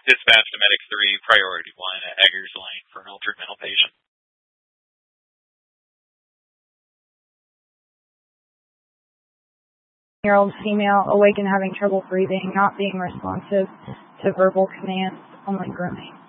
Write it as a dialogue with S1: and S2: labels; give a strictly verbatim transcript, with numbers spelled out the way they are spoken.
S1: Dispatch to Medic three, priority one at Eggers Lane for an altered mental patient.
S2: Year-old female, awake and having trouble breathing, not being responsive to verbal commands, only groaning.